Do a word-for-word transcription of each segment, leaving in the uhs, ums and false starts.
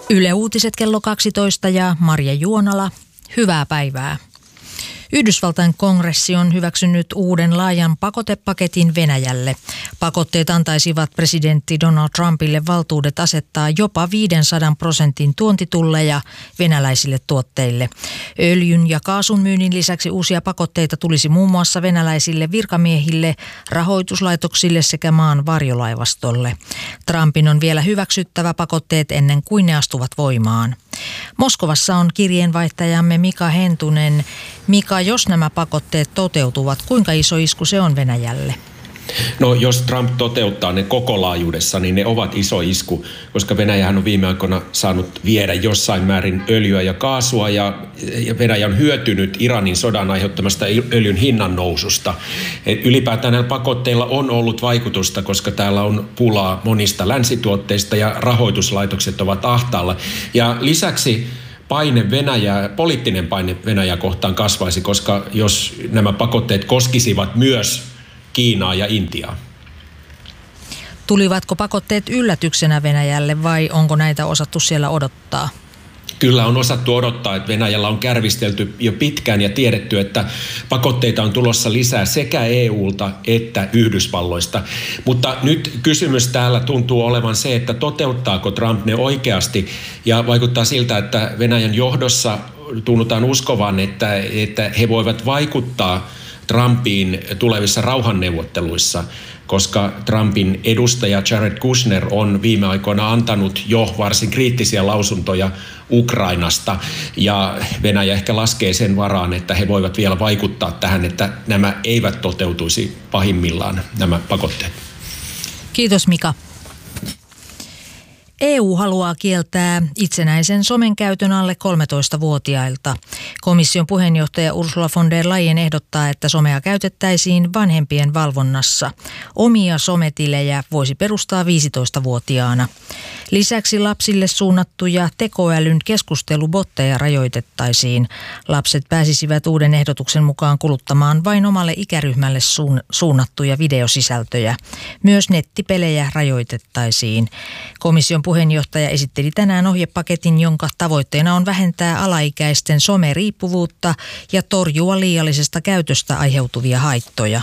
Yle Uutiset kello kaksitoista ja Marja Juonala. Hyvää päivää. Yhdysvaltain kongressi on hyväksynyt uuden laajan pakotepaketin Venäjälle. Pakotteet antaisivat presidentti Donald Trumpille valtuudet asettaa jopa viisisataa prosentin tuontitulleja venäläisille tuotteille. Öljyn ja kaasun myynnin lisäksi uusia pakotteita tulisi muun muassa venäläisille virkamiehille, rahoituslaitoksille sekä maan varjolaivastolle. Trumpin on vielä hyväksyttävä pakotteet ennen kuin ne astuvat voimaan. Moskovassa on kirjeenvaihtajamme Mika Hentunen. Mika, jos nämä pakotteet toteutuvat, kuinka iso isku se on Venäjälle? No jos Trump toteuttaa ne koko laajuudessa, niin ne ovat iso isku, koska Venäjähän on viime aikoina saanut viedä jossain määrin öljyä ja kaasua ja Venäjä on hyötynyt Iranin sodan aiheuttamasta öljyn hinnan noususta. Et ylipäätään näillä pakotteilla on ollut vaikutusta, koska täällä on pulaa monista länsituotteista ja rahoituslaitokset ovat ahtaalla. Ja lisäksi paine Venäjää, poliittinen paine Venäjää kohtaan kasvaisi, koska jos nämä pakotteet koskisivat myös Kiinaa ja Intiaa. Tulivatko pakotteet yllätyksenä Venäjälle vai onko näitä osattu siellä odottaa? Kyllä on osattu odottaa, että Venäjällä on kärvistelty jo pitkään ja tiedetty, että pakotteita on tulossa lisää sekä E U:lta että Yhdysvalloista. Mutta nyt kysymys täällä tuntuu olevan se, että toteuttaako Trump ne oikeasti, ja vaikuttaa siltä, että Venäjän johdossa tunnutaan uskovan, että, että he voivat vaikuttaa Trumpiin tulevissa rauhanneuvotteluissa, koska Trumpin edustaja Jared Kushner on viime aikoina antanut jo varsin kriittisiä lausuntoja Ukrainasta, ja Venäjä ehkä laskee sen varaan, että he voivat vielä vaikuttaa tähän, että nämä eivät toteutuisi pahimmillaan, nämä pakotteet. Kiitos Mika. E U haluaa kieltää itsenäisen somen käytön alle kolmetoistavuotiailta. Komission puheenjohtaja Ursula von der Leyen ehdottaa, että somea käytettäisiin vanhempien valvonnassa. Omia sometilejä voisi perustaa viisitoistavuotiaana. Lisäksi lapsille suunnattuja tekoälyn keskustelubotteja rajoitettaisiin. Lapset pääsisivät uuden ehdotuksen mukaan kuluttamaan vain omalle ikäryhmälle suunnattuja videosisältöjä. Myös nettipelejä rajoitettaisiin. Komission puheenjohtaja esitteli tänään ohjepaketin, jonka tavoitteena on vähentää alaikäisten someriippuvuutta ja torjua liiallisesta käytöstä aiheutuvia haittoja.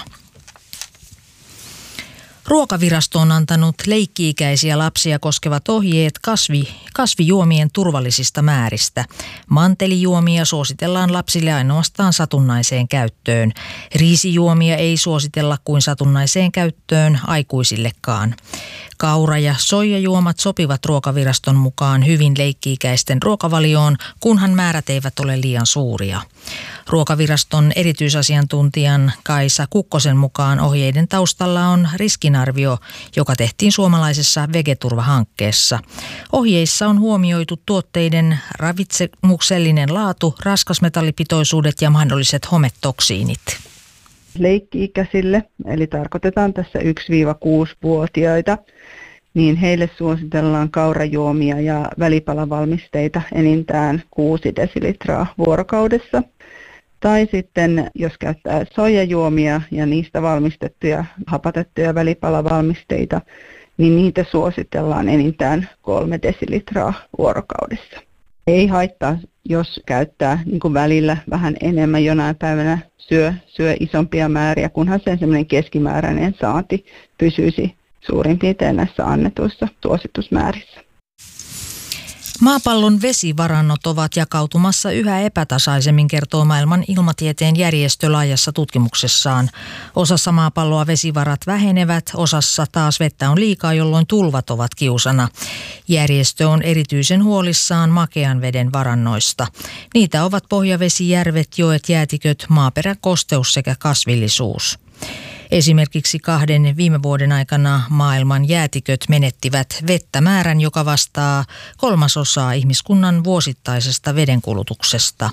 Ruokavirasto on antanut leikki-ikäisiä lapsia koskevat ohjeet kasvi, kasvijuomien turvallisista määristä. Mantelijuomia suositellaan lapsille ainoastaan satunnaiseen käyttöön. Riisijuomia ei suositella kuin satunnaiseen käyttöön aikuisillekaan. Kaura- ja soijajuomat sopivat ruokaviraston mukaan hyvin leikki-ikäisten ruokavalioon, kunhan määrät eivät ole liian suuria. Ruokaviraston erityisasiantuntijan Kaisa Kukkosen mukaan ohjeiden taustalla on riskinarvio, joka tehtiin suomalaisessa Vegeturva-hankkeessa. Ohjeissa on huomioitu tuotteiden ravitsemuksellinen laatu, raskasmetallipitoisuudet ja mahdolliset hometoksiinit. Leikki-ikäisille, eli tarkoitetaan tässä yksi-kuusi-vuotiaita, niin heille suositellaan kaurajuomia ja välipalavalmisteita enintään kuusi desilitraa vuorokaudessa. Tai sitten jos käyttää soijajuomia ja niistä valmistettuja hapatettuja välipalavalmisteita, niin niitä suositellaan enintään kolme desilitraa vuorokaudessa. Ei haittaa, jos käyttää niin kuin välillä vähän enemmän, jonain päivänä syö, syö isompia määriä, kunhan sen semmoinen keskimääräinen saanti pysyisi suurin piirtein näissä annetuissa suositusmäärissä. Maapallon vesivarannot ovat jakautumassa yhä epätasaisemmin, kertoo maailman ilmatieteen järjestö laajassa tutkimuksessaan. Osassa maapalloa vesivarat vähenevät, osassa taas vettä on liikaa, jolloin tulvat ovat kiusana. Järjestö on erityisen huolissaan makean veden varannoista. Niitä ovat pohjavesijärvet, joet, jäätiköt, maaperän kosteus sekä kasvillisuus. Esimerkiksi kahden viime vuoden aikana maailman jäätiköt menettivät vettä määrän, joka vastaa kolmasosaa ihmiskunnan vuosittaisesta vedenkulutuksesta.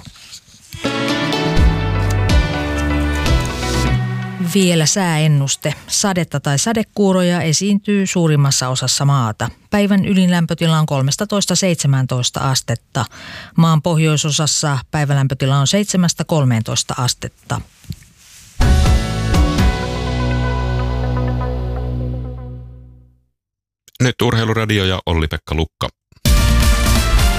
Vielä sääennuste. Sadetta tai sadekuuroja esiintyy suurimmassa osassa maata. Päivän ylinlämpötila on kolmetoista seitsemäntoista astetta. Maan pohjoisosassa päivälämpötila on seitsemästä kolmeentoista astetta. Nyt Urheiluradio ja Olli-Pekka Lukka.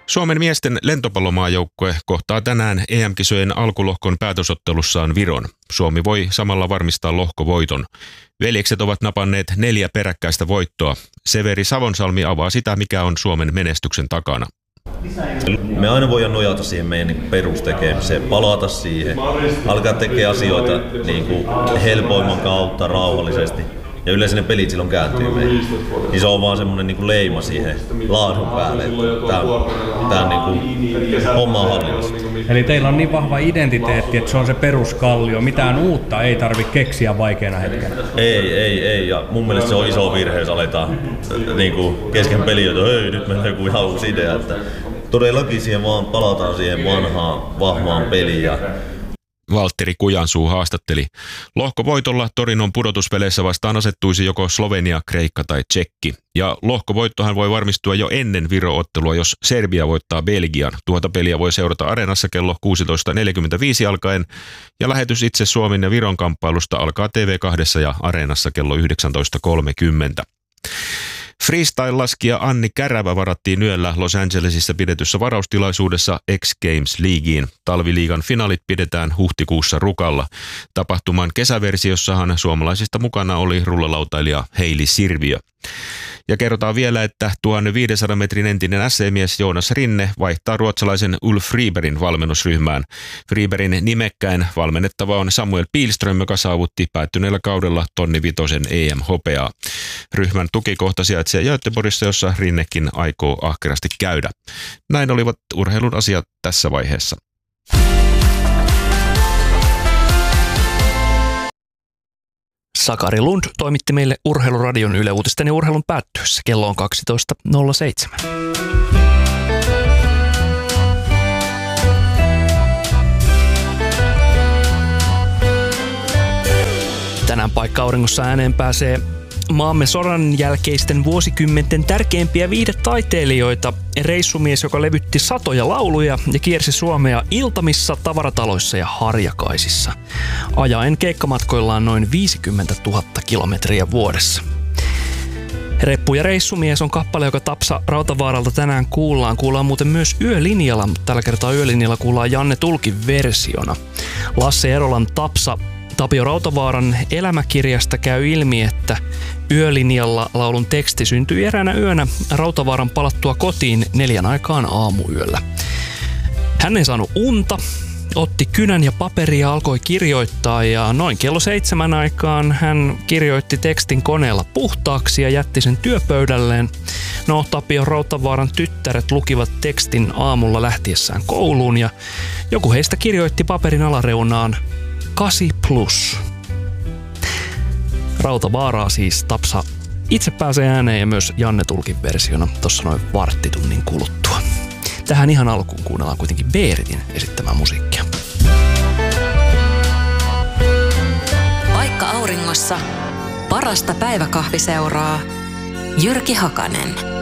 Suomen miesten lentopallomaajoukkue kohtaa tänään E M-kisojen alkulohkon päätösottelussaan Viron. Suomi voi samalla varmistaa lohkovoiton. Veljekset ovat napanneet neljä peräkkäistä voittoa. Severi Savonsalmi avaa sitä, mikä on Suomen menestyksen takana. Me aina voidaan nojata siihen meidän perustekemiseen, palata siihen, alkaa tekemään asioita niin kuin helpoimman kautta, rauhallisesti. Ja yleensä ne pelit silloin kääntyy meihin. Niin se on vaan semmoinen niin kuin leima siihen laadun päälle, että tämä on, tämä on niin kuin homma hallinnassa. Eli teillä on niin vahva identiteetti, että se on se peruskallio. Mitään uutta ei tarvitse keksiä vaikeana hetkenä. Ei, ei, ei. Ja mun mielestä se on iso virhe, jos aletaan niin kuin kesken peliä, että hei, nyt meillä on joku ihan uusi idea. Että todellakin siihen vaan palataan siihen vanhaan, vahvaan peliin. Valtteri Kujansuu haastatteli. Lohkovoitolla Torinon pudotuspeleissä vastaan asettuisi joko Slovenia, Kreikka tai Tšekki. Ja lohkovoittohan voi varmistua jo ennen Viro-ottelua, jos Serbia voittaa Belgian. Tuota peliä voi seurata Areenassa kello kuusitoista neljäkymmentäviisi alkaen. Ja lähetys itse Suomen ja Viron kamppailusta alkaa T V kaksi ja Areenassa kello yhdeksäntoista kolmekymmentä. Freestyle-laskija Anni Kärävä varattiin yöllä Los Angelesissa pidetyssä varaustilaisuudessa X Games Leagueen. Talviliigan finaalit pidetään huhtikuussa Rukalla. Tapahtuman kesäversiossahan suomalaisista mukana oli rullalautailija Heili Sirviö. Ja kerrotaan vielä, että tuhatviisisataa metrin entinen S C-mies Joonas Rinne vaihtaa ruotsalaisen Ulf Fribergin valmennusryhmään. Fribergin nimekkäin valmennettava on Samuel Pihlström, joka saavutti päättyneellä kaudella tonni vitosen E M-hopeaa. Ryhmän tukikohta sijaitsee Göteborgissa, jossa Rinnekin aikoo ahkerasti käydä. Näin olivat urheilun asiat tässä vaiheessa. Sakari Lund toimitti meille Urheiluradion Yle Uutisten ja urheilun päättyessä. Kello on kaksitoista nolla seitsemän. Tänään paikka-auringossa ääneen pääsee maamme sodan jälkeisten vuosikymmenten tärkeimpiä viihdetaiteilijoita. Reissumies, joka levytti satoja lauluja ja kiersi Suomea iltamissa, tavarataloissa ja harjakaisissa. Ajaen keikkamatkoillaan noin viisikymmentätuhatta kilometriä vuodessa. Reppu ja reissumies on kappale, joka Tapsa Rautavaaralta tänään kuullaan. Kuullaan muuten myös Yölinjalla, mutta tällä kertaa Yölinjalla kuullaan Janne Tulkin versiona. Lasse Erolan Tapsa Tapio Rautavaaran elämäkirjasta käy ilmi, että Yölinjalla laulun teksti syntyi eräänä yönä Rautavaaran palattua kotiin neljän aikaan aamuyöllä. Hän ei saanut unta, otti kynän ja paperia ja alkoi kirjoittaa, ja noin kello seitsemän aikaan hän kirjoitti tekstin koneella puhtaaksi ja jätti sen työpöydälleen. No, Tapio Rautavaaran tyttäret lukivat tekstin aamulla lähtiessään kouluun, ja joku heistä kirjoitti paperin alareunaan kasi plus. Rautavaaraa siis Tapsa itse pääsee ääneen ja myös Janne Tulkin versiona tuossa noin varttitunnin kuluttua. Tähän ihan alkuun kuunnellaan kuitenkin Beeritin esittämää musiikkia. Paikka auringossa parasta päiväkahviseuraa Jyrki Hakanen.